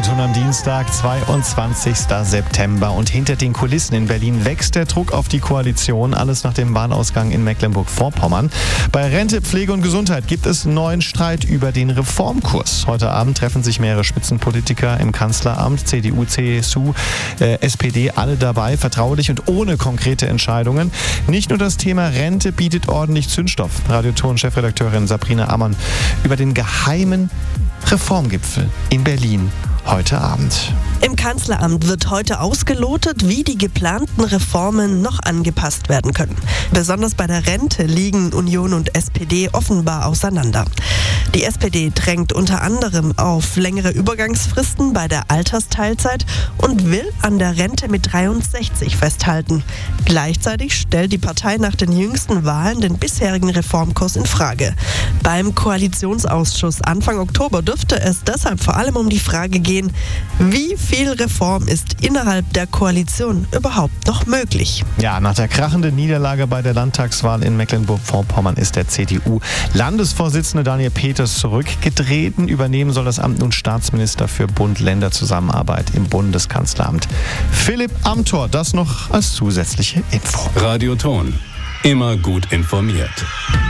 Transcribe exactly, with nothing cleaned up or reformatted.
Radioton am Dienstag, zweiundzwanzigster September. Und hinter den Kulissen in Berlin wächst der Druck auf die Koalition. Alles nach dem Wahlausgang in Mecklenburg-Vorpommern. Bei Rente, Pflege und Gesundheit gibt es neuen Streit über den Reformkurs. Heute Abend treffen sich mehrere Spitzenpolitiker im Kanzleramt. C D U, C S U, äh, S P D, alle dabei, vertraulich und ohne konkrete Entscheidungen. Nicht nur das Thema Rente bietet ordentlich Zündstoff. Radioton-Chefredakteurin Sabrina Ammann über den geheimen Reformgipfel in Berlin heute Abend. Im Kanzleramt wird heute ausgelotet, wie die geplanten Reformen noch angepasst werden können. Besonders bei der Rente liegen Union und S P D offenbar auseinander. Die S P D drängt unter anderem auf längere Übergangsfristen bei der Altersteilzeit und will an der Rente mit dreiundsechzig festhalten. Gleichzeitig stellt die Partei nach den jüngsten Wahlen den bisherigen Reformkurs in Frage. Beim Koalitionsausschuss Anfang Oktober dürfte es deshalb vor allem um die Frage gehen, wie viel Reform ist innerhalb der Koalition überhaupt noch möglich? Ja, nach der krachenden Niederlage bei der Landtagswahl in Mecklenburg-Vorpommern ist der C D U-Landesvorsitzende Daniel Peters zurückgetreten. Übernehmen soll das Amt nun Staatsminister für Bund-Länder-Zusammenarbeit im Bundeskanzleramt. Philipp Amthor, das noch als zusätzliche Info. Radioton. Immer gut informiert.